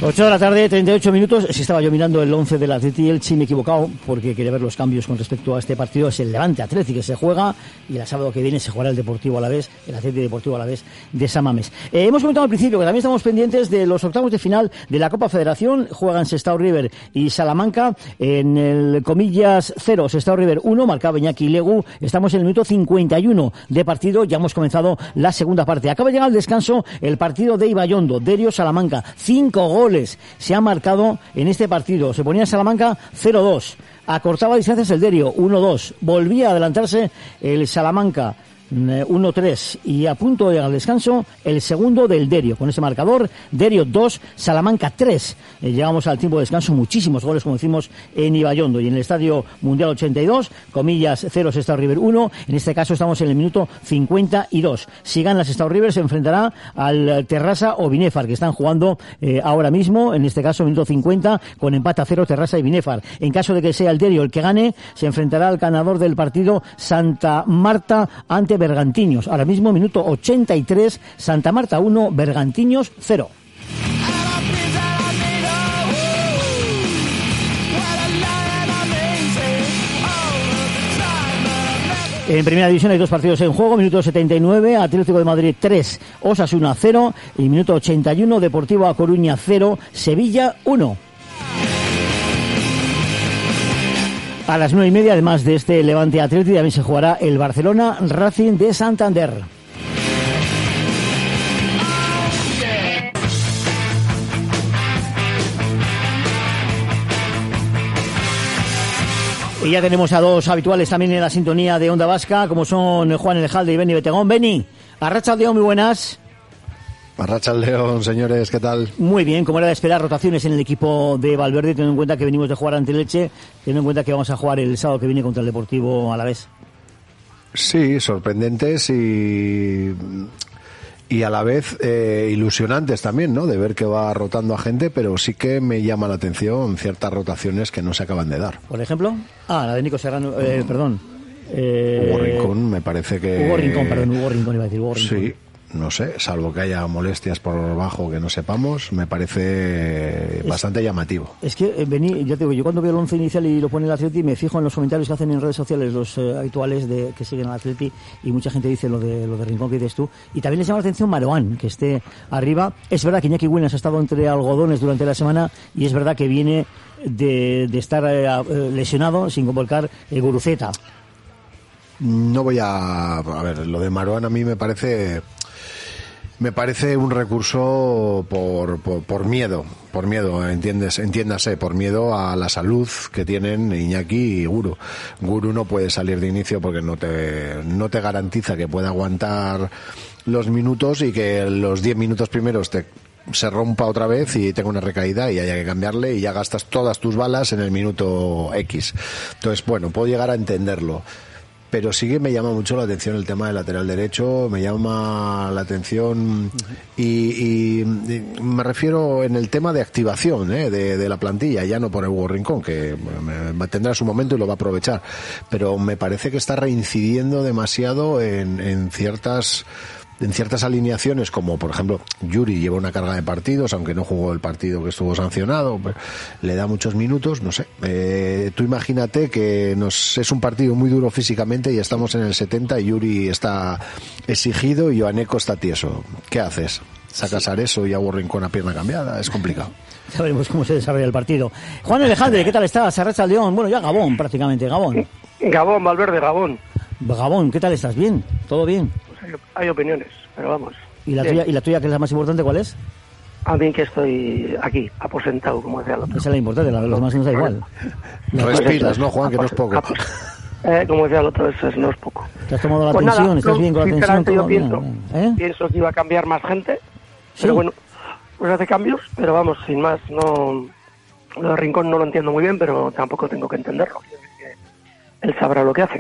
8 de la tarde, 38 minutos. Si estaba yo mirando el 11 del Atleti Elche, me he equivocado porque quería ver los cambios con respecto a este partido. Es el Levante Atleti que se juega y el sábado que viene se jugará el Deportivo Alavés, el Atleti Deportivo Alavés de San Mamés. Hemos comentado al principio que también estamos pendientes de los octavos de final de la Copa Federación. Juegan Sestao River y Salamanca en el comillas 0, Sestao River 1, marcaba Iñaki Legu. Estamos en el minuto 51 de partido. Ya hemos comenzado la segunda parte. Acaba de llegar al descanso el partido de Ibaiondo, Derio Salamanca. 5 goles se ha marcado en este partido. Se ponía Salamanca 0-2. Acortaba distancias el Derio 1-2. Volvía a adelantarse el Salamanca 1-3 y a punto de llegar al descanso el segundo del Derio. Con ese marcador, Derio 2, Salamanca 3. Llegamos al tiempo de descanso, muchísimos goles como decimos en Ibaiondo y en el Estadio Mundial 82, comillas 0, Sestao River 1. En este caso estamos en el minuto 52. Si gana Sestao River se enfrentará al Terrassa o Binefar, que están jugando ahora mismo, en este caso minuto 50, con empate a 0 Terrassa y Binefar. En caso de que sea el Derio el que gane, se enfrentará al ganador del partido Santa Marta ante Bergantiños. Ahora mismo minuto 83, Santa Marta 1, Bergantiños 0. En primera división hay 2 partidos en juego. Minuto 79, Atlético de Madrid 3, Osasuna 0. Y minuto 81, Deportivo A Coruña 0, Sevilla 1. A las 9:30, además de este Levante Atleti, también se jugará el Barcelona Racing de Santander. Y ya tenemos a 2 habituales también en la sintonía de Onda Vasca, como son Juan Elejalde y Beni Betegón. Beni, arratsaldeon, muy buenas. Arratsaldeon, señores, ¿qué tal? Muy bien, como era de esperar, rotaciones en el equipo de Valverde, teniendo en cuenta que venimos de jugar ante el Elche, teniendo en cuenta que vamos a jugar el sábado que viene contra el Deportivo Alavés. Sí, sorprendentes y a la vez ilusionantes también, ¿no? De ver que va rotando a gente, pero sí que me llama la atención ciertas rotaciones que no se acaban de dar. ¿Por ejemplo? La de Nico Serrano, perdón. Hugo Rincón, me parece que... Hugo Rincón iba a decir, Hugo Rincón. Sí. No sé, salvo que haya molestias por bajo que no sepamos, me parece bastante llamativo. Es que, ya te digo, yo cuando veo el 11 inicial y lo pone el Atleti, me fijo en los comentarios que hacen en redes sociales los habituales que siguen al Atleti, y mucha gente dice lo de Rincón que dices tú. Y también les llama la atención Marouane, que esté arriba. Es verdad que Iñaki Williams ha estado entre algodones durante la semana, y es verdad que viene de estar lesionado sin convocar Guruceta. No voy a ver, lo de Marouane a mí me parece un recurso por miedo, entiéndase, por miedo a la salud que tienen Iñaki y Guru. Guru no puede salir de inicio porque no te garantiza que pueda aguantar los minutos y que los 10 minutos primeros se rompa otra vez y tenga una recaída y haya que cambiarle y ya gastas todas tus balas en el minuto X. Entonces, bueno, puedo llegar a entenderlo. Pero sí que me llama mucho la atención el tema del lateral derecho, me llama la atención y me refiero en el tema de activación de la plantilla, ya no por el Hugo Rincón, que tendrá su momento y lo va a aprovechar, pero me parece que está reincidiendo demasiado en ciertas alineaciones, como por ejemplo Yuri lleva una carga de partidos, aunque no jugó el partido que estuvo sancionado, le da muchos minutos, no sé. Tú imagínate que es un partido muy duro físicamente y estamos en el 70 y Yuri está exigido y Joaneco está tieso. ¿Qué haces? ¿Sacas a Areso y a Rincón a pierna cambiada? Es complicado. Ya veremos cómo se desarrolla el partido. Juan Alejandre, ¿qué tal estás? Arratsaldeon. Bueno, ya Gabón prácticamente, Gabón. Gabón, Valverde, Gabón. Gabón, ¿qué tal estás? ¿Bien? ¿Todo bien? Hay opiniones, pero vamos. ¿Y la tuya, que es la más importante, cuál es? A mí que estoy aquí, aposentado, como decía el otro. Esa es la importante, la de los demás nos da igual. Respiras, ¿no, Juan? Que no es poco. Como decía el otro, eso no es poco. ¿Te has tomado la tensión? ¿Estás bien con la tensión? Yo pienso que iba a cambiar más gente, pero bueno, pues hace cambios, pero vamos, sin más, no... Lo de Rincón no lo entiendo muy bien, pero tampoco tengo que entenderlo. Él sabrá lo que hace.